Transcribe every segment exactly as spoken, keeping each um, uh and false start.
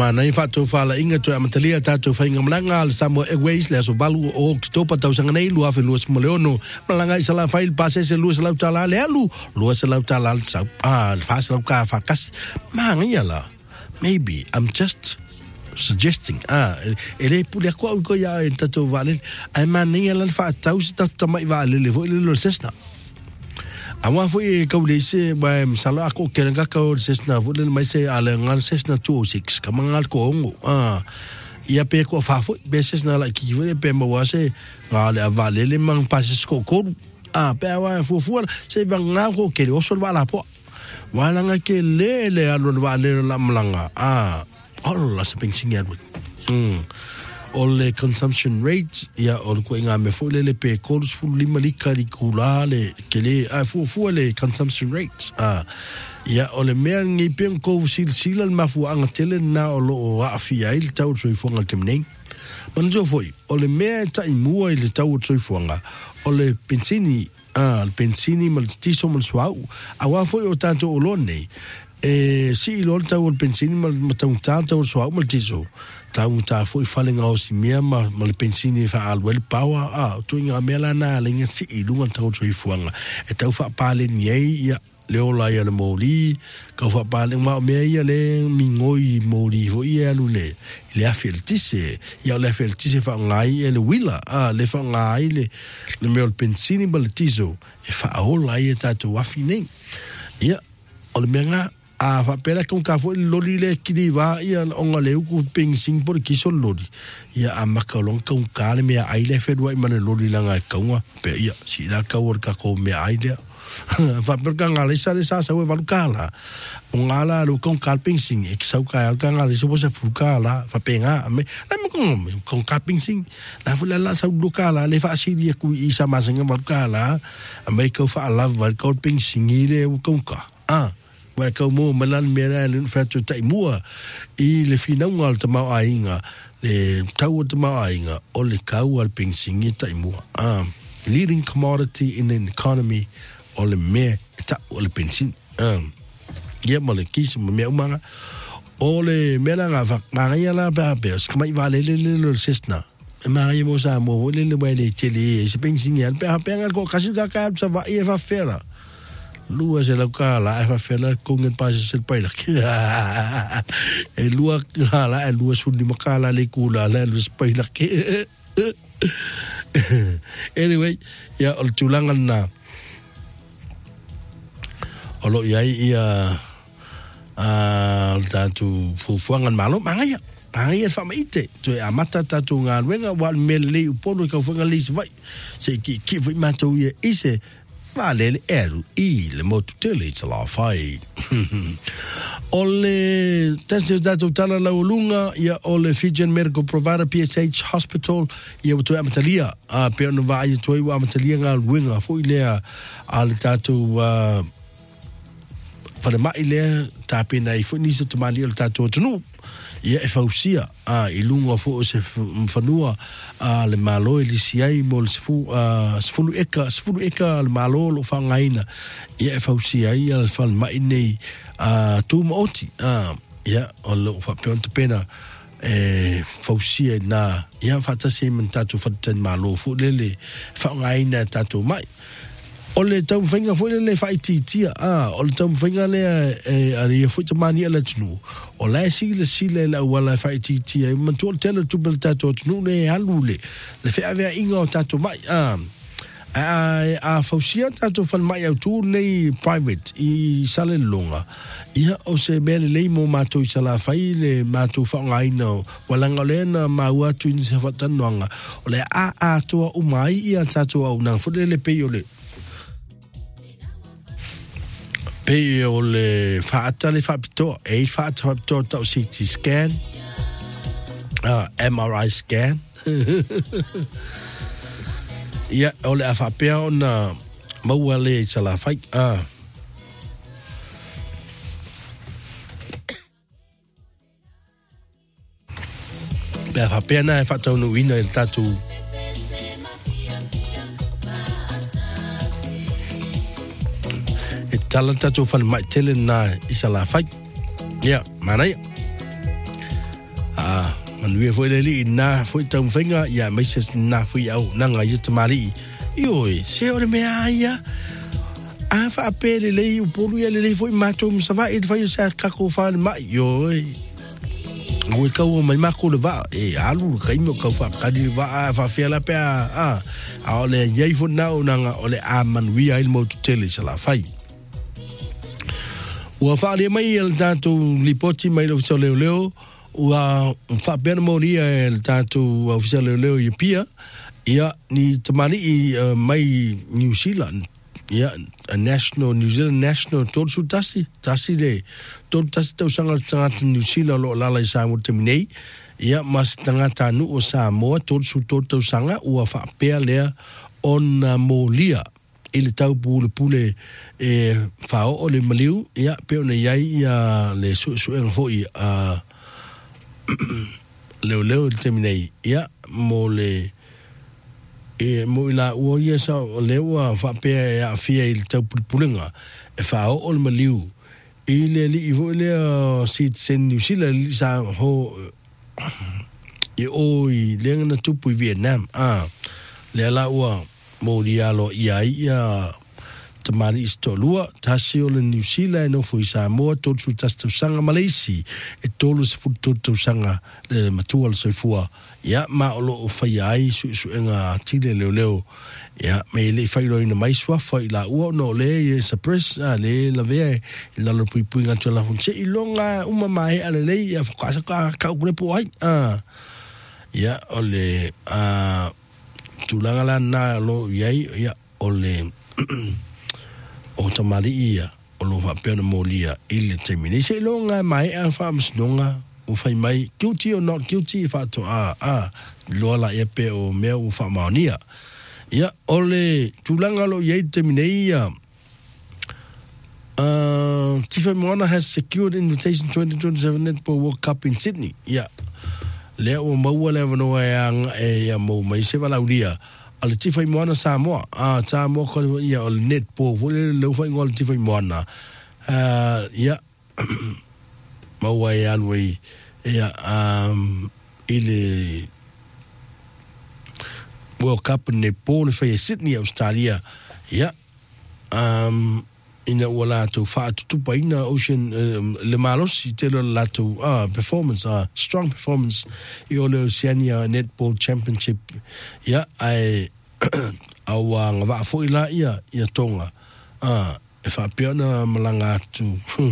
Mana i whātou whala inga toi amatalia tātou whainga malanga le Samoa Airways le aso balu o Oktopa tau sanga nei lua whi lua si maleono malanga i sala whail pase se lua se lau tala le alu lua se lau tala le sau ah le whaase lau ka whakasi maangia la maybe I'm just suggesting ah ele pule ko ko ya tātou wale ai maangia la whaatau si tātou tamai wale le vo le lo sesna awa foi ka ule se ba msala ako kerenga ka o sesna vo le mai se ale ngal sesna two oh six ka mangal ko ngo ah ia pe ko fa foi be sesna la ki vo pe mo wa se ngale avale le mang pase sko ko ah pe wa fu fu se bang na ko ke o sol wala po wala nga ke le le alo vale la mlanga ah alla se pensing ya mm all the consumption rates ya all ko inga me fo le le pe cols fu lima lika di kula le kele a fu fu le consumption rates ah ya all me ngi pen ko sil silal ma fu anga tele na o a fia il tau so fu ngal temne man jo foi all me ta i mua il tau so fu nga all pensini ah pensini mal tiso mal swau awa foi o tanto olone e si lo tau pensini mal tau tanto swau mal tiso tau ta foi falling out si mia ma ma le pensini fa al well power ah tu inga mela na lenga si lu tau troi fuanga e tau fa pale ni ya le ola ya le moli ka fa pale ma me ya le mingoi moli vo ia lu le le afeltise ya le afeltise fa ngai e le wila ah le fa ngai le le me el pensini baltizo e fa ola ya tatu wafine ya o le menga a fa pela con ka fo loli le kidi va ia onga le ku ping sing por ki so loli ia a makalon con ka le me ai le fe doi man loli langa ka wa pe ia si la ka wor ka ko me ai le fa per ka ngale sa le sa sa we valu kala ngala lu con ka ping sing e sa ka ka ngale so se fu kala fa penga me la me con con ka ping sing la fu la sa lu kala le fa si dia ku isa ma singa valu kala me ko fa la va ko ping sing ile con ka ah wa ka mo malan mera le fatu tai mua i le fina ngal ta ma ainga le tau ta ma ainga o le kau al pensingi tai mua ah leading commodity in an economy o le me ta o le pensin ah ye mo le kisi mo me umanga o le mera nga va nga ya la ba be skma i vale le le sesna ma ye mo sa mo le le ba le tele se pensingi al pe pe nga ko kasi ga ka sa va e va fera lua se la ka la fa fela con el pase el paila e lua la e lua su di makala le kula la lu paila ke anyway ya ol tulangan na olo ya ia al tatu fuangan malo manga ya manga fa maite to amata tatu ngal wenga wal mele upolo ka fuanga lis vai se ki ki vai mato ye ise vale le eru i le motu tele te la fai. Ole tesi dato tala la ulunga ia ole Fijian Medical Provider P S H Hospital ia watu amatalia a pe no va ia toi wa amatalia nga luenga fo ilea ale tato uh, fale mai le tape na i fo nisa tamali ale tato tunu ia e fausia a ilunga fo se mfanua a le malo e lisiai mo le sifu a sifulu eka sifulu eka le malo lo fangaina ia e fausia ia le fal mai nei a tu moti a ia o lo fa pionte pena e fausia na ia fata se mentatu fata malo fo lele fangaina tatu mai ole tau finga fo le fai titia ah ole tau finga le e ari fo tamani ala tunu ole si le si le la wala fai titia man tol tele tu bel tato tunu le alule le fe ave inga tato mai ah a a fausia tato fal mai tu nei private i sale longa ia o se bele le mo mato i sala fai le mato fa ngai no wala ngolena ma wa tu ni se fata nonga ole a a to o mai ia tato au na fo le pe ole pe o le faata le faapito e faata faapito tau C T scan uh, M R I scan ia o le afapea ona maua le sala fai ah pe afapea na e faata unu ina il tatu talanta tu fal mai tele na isala fai ya mana ya Ah, man we foi leli na foi tão fenga ia mai se na foi au na nga ia tamari. Ioi, se ore me aia. A fa apele lei o polu ia lei foi mato mo sa va e foi sa kako fa ma ioi. O ka o mai mako le va e alu kai mo ka fa ka di va fa fela pe a a ole ye fo na o nga ole a man wi ai mo tele sa la fai o fa le mai el tanto lipoti mai lo so leo leo o fa ben mo ni el tanto official leo leo pia ia ni tamani mai New Zealand ia a national New Zealand national tot su tasi tasi le tot tasi tau sanga tangata New Zealand lo lala i sa mo teminei ia mas tangata nu o Samoa tot su tot tau sanga ua wha pea lea on mo lia ili tau pule pule e whao o le maliu ia peo na iai ia le su su enga hoi a leo leo le teminei ia mo le e mo ila o ia sa lewa fa pe a fia il tau pulenga e fa o le maliu ile li i vo le sit sen New Zealand sa ho e o i lenga na tupu i Vietnam ah le la o mo dia lo ia ia tamari stolua tasi o le New Zealand no foi sa mo tot su tasto sanga Malaysia e tolu se futu to sanga le matua se fua ya ma o fai ai su su enga tile leo leo ya me le fai lo ina mai swa fai la o no le e sa press a le la ve la lo pui pui nga la fun se ilonga uma mai ale le ya ka ka ka ku le po ai ah ya o le a tulanga la na lo yai ya o le o tamari ia o lo fa pena molia ile termine se longa mai a fams longa o fai mai guilty or not guilty fa to a a lo la e pe o me o fa mania ia ole tulanga lo ye termine ia uh Tifa Moana has secured invitation twenty twenty-seven Netball World Cup in Sydney ia le o mau le no e ya mo mai se vala uria al Tifa Moana Samoa ah Samoa ko ia o netball vo le lo fa ngol Tifa Moana ah ia mau ai alway ia um ile World Cup netball fa Sydney Australia ia um ina wala to fa tu pa ina ocean um, le malos i te la to ah performance ah strong performance i o le Oceania Netball Championship ia ai au nga va fo ila ia ia tonga ah e fa piona malanga tu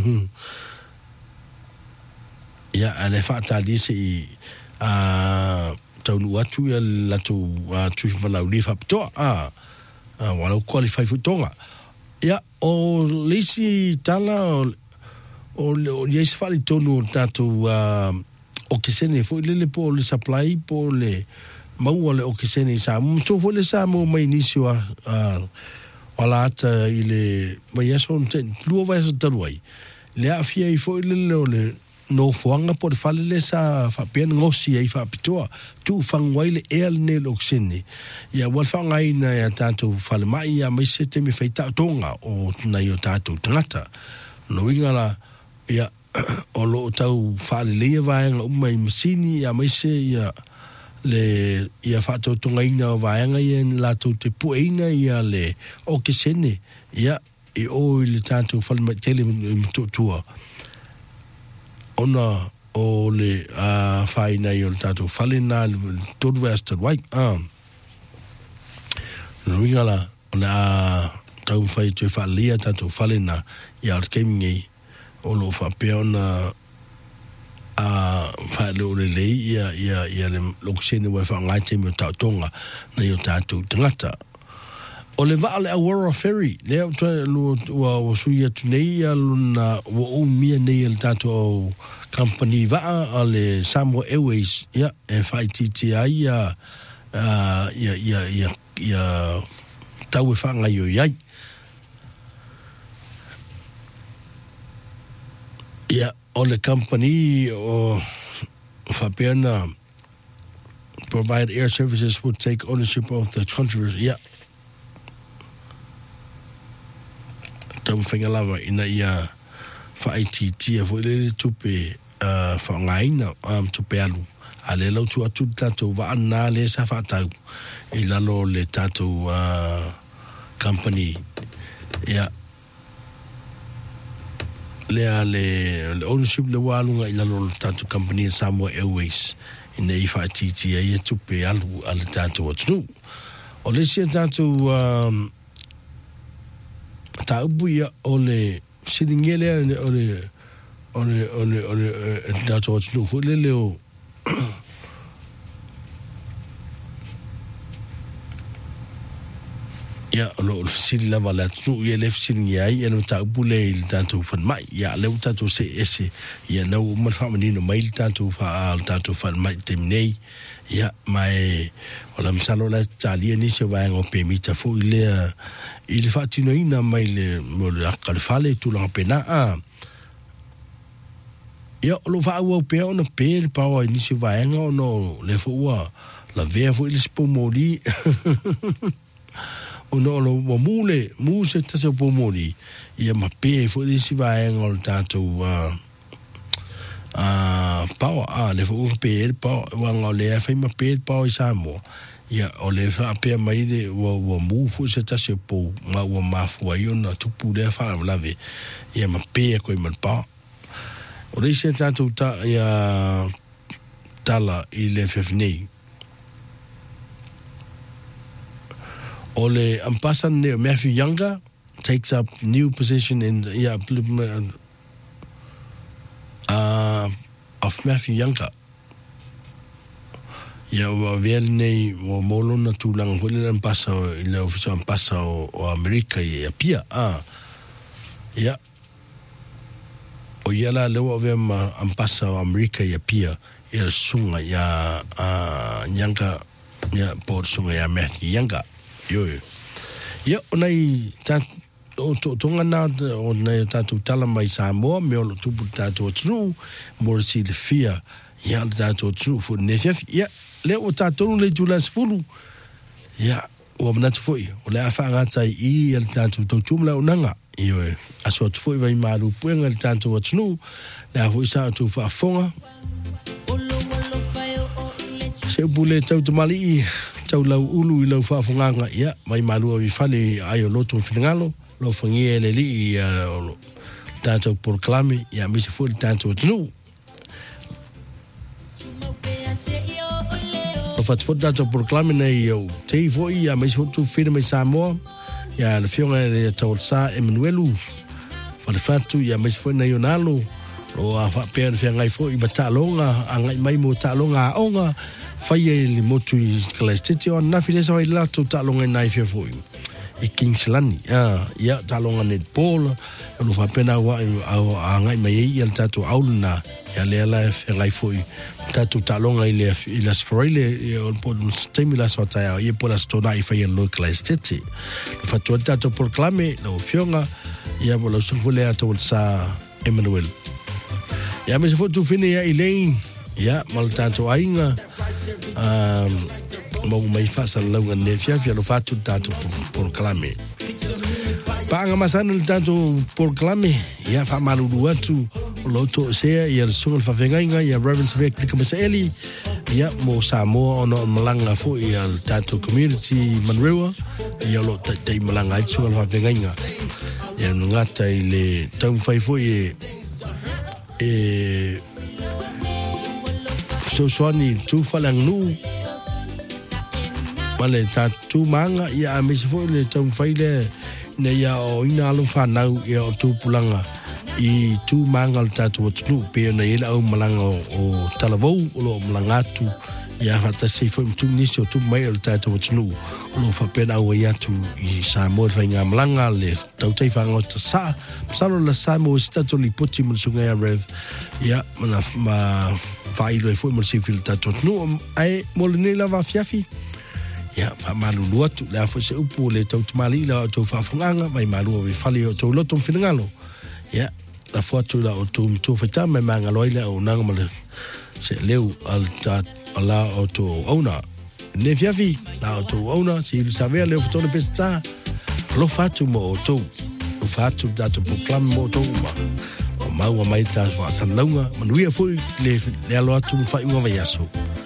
ia ale fa ta dise i ah tau atu ia la to tu fa la li fa to ah wala qualify fu tonga ia o lisi tala o o yes fali tonu tatu o kisene foi le po le supply po le mau le o kisene sa mo so fo le sa mo mai inicio a wala ta ile mai aso ten lu va sa talwai le afia i foi le le no fuanga por fale le sa fa pen ngosi ai fa pitoa tu fangwai le el ne loksene ya wal fangai na ya tanto fale mai ya mai se te mi feita tonga o na yo tato tangata no ingala ya o lo tau fale le vai nga mai masini ya mai se ya le ya fa to tonga ina vai nga yen la to te puina ya le o kisene ya e o le tanto fale mai tele to tua ona o le a fai na yo tato falina todo vesta white um no ingala ona tau fai te falia tato falina ya kemi o lo fa peona a fa lo le ya ya ya le loksene wa fa ngate mo tatonga na yo tato tangata o le vale Aurora Ferry le to lo wa suia tunei aluna wa o mia nei el tato company va ale Samoa Airways ya F I T T I ya ya ya ya ya tau fa nga yo ya ya o le company o fa pena provide air services would take ownership of the controversy ya tau whainga lawa ina ia whaiti tia fo le tupe whangaina am tupe alu. A le lau tu atu tātou wa anā le sa whātau i lalo le tātou uh, company. Ia. Lea le, le ownership le wālunga i lalo le tātou company Samoa Airways. I nei whaatiti a ia tupe alu a le tātou atunu. O le sia tātou um, ta ubu ia o le siringele o le o le o le o le tātou atunu. Fu le leo ya lo sili lava la tu ye le sili ya ya no ta bule il tanto fan mai ya le tanto se ese ya no mal fa menino mai tanto fa al tanto fan mai temnei ya mai ola msalo la tali ni se va en permita fu ile il fa tino ina mai le mo la calfale tu la pena a ya lo fa o pe on pe pa o ni se va en no le fu wa la ve fu il spomoli o no lo mule muse ta se pomoli ia ma pe fo di si va en ol tanto a a pa a le fo pe pa wa ngole fa ma pe pa i samo ia o le fa pe mai de wo wo mu fo se ta se po ma wo ma fo io na tu pu de fa la ve ia ma pe ko i man pa o le se tanto ta ia tala i le fefnei Ole Ampasan Matthew Younger takes up new position in the, yeah uh, of Matthew Younger. Ya wa verne o molona tulang hole Ampasa ile ofisa Ampasa o Amerika ya pia ah ya o yala le o vema Ampasa o Amerika ya pia ya sunga ya uh, Younger ya por sunga ya Matthew Younger. Yo ya onai ta o to tonga na o nei tatu tala mai Samoa me o tupu tatu tru mo si le fia ya tatu tru fu nefef ya le o tatu le julas fulu ya o mna foi o le afa ngata i el tatu to tumla unanga yo aso tu foi vai maru puenga el tatu tru le foi sa tu fa fonga se bule tau mali tau lau ulu i lau whaafunganga ia, mai malua i whane ai o loto mwhinangalo, lo whangia le li i uh, tātou proklame, ia misi fwori tātou atunu. Lo whatfot tātou proklame nei au tei fwoi, ia misi fwori tu whina mai Samoa, ia le whionga le tau sa Emanuelu, whare whatu, ia misi fwori nei o nalo, lo a whapea ni whiangai fwoi, ma tālonga, a ngai mai mo tālonga a onga, fai e li motu i kalestete o na file sa wai lato talonga nai fia foi i Kingslani ah ia talonga net pol lo fa pena wa a ngai mai i al tato aulna ya le la fe ngai foi tato talonga i le i las forile o po stimula so ta i po la stona i fai lo kalestete lo fa to tato proclame lo fionga ia bo lo sungule ato sa Emmanuel ya me se fotu fine ya Elaine ya mal tanto ainga um mo mai fasa longa ne fia fia lo fatu tanto por clame panga masana tanto por clame ya fa malu atu lo to se ya sul fa venga ya Reverend Beck Likamseli ya mo Samoa ono malanga fo ya tanto community manrewa ya lo te malanga sul fa venga ya ngata ile tau fai fo e e so soani tu falang nu male ta tu manga ya misi fo le tam faile ne ya o ina lu fa nau ya tu pulanga i tu manga ta tu tu pe na ila o malanga o talavo o malanga tu ya fata se fo tu niso tu mai o ta tu tu lo fa pena o ya tu i sa mo venga malanga le tau te fa ngota sa sa lo sa mo sta tu li poti mo sunga ya rev ya mana ma fai lo foi mo si filta tot no ai molne la va fiafi ya fa malu luatu la fo se upu le tau mali la to fa funganga mai malu vi fali o to loto finangalo ya la foto la o to to feta me mangalo ile o nanga male se leu al ta ala o to ona ne fiafi la o to ona si lu savea le foto de pesta lo fatu mo o to lo fatu da to proclam mo to ma maua mai tas wa san launga manuia foi le le alo atu fai unga vai aso